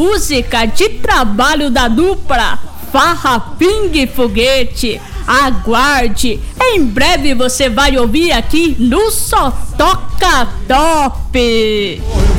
música de trabalho da dupla Farra, Pingue e Foguete. Aguarde, em breve você vai ouvir aqui no Só Toca Top.